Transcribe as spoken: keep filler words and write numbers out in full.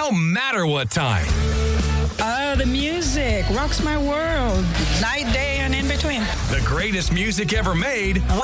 no matter what time. Oh, the music rocks my world. Night, day, and in between. The greatest music ever made.